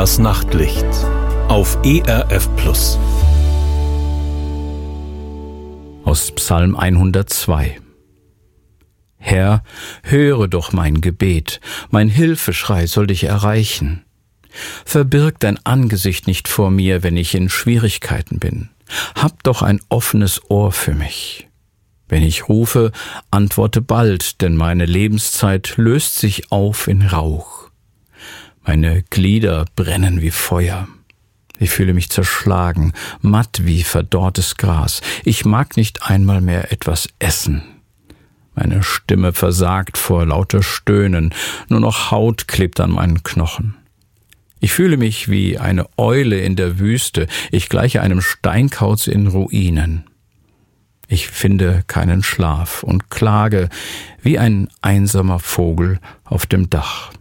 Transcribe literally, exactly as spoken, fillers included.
Das Nachtlicht auf E R F Plus. Aus Psalm hundertzwei. Herr, höre doch mein Gebet, mein Hilfeschrei soll dich erreichen. Verbirg dein Angesicht nicht vor mir, wenn ich in Schwierigkeiten bin. Hab doch ein offenes Ohr für mich. Wenn ich rufe, antworte bald, denn meine Lebenszeit löst sich auf in Rauch. Meine Glieder brennen wie Feuer. Ich fühle mich zerschlagen, matt wie verdorrtes Gras. Ich mag nicht einmal mehr etwas essen. Meine Stimme versagt vor lauter Stöhnen, nur noch Haut klebt an meinen Knochen. Ich fühle mich wie eine Eule in der Wüste, ich gleiche einem Steinkauz in Ruinen. Ich finde keinen Schlaf und klage wie ein einsamer Vogel auf dem Dach.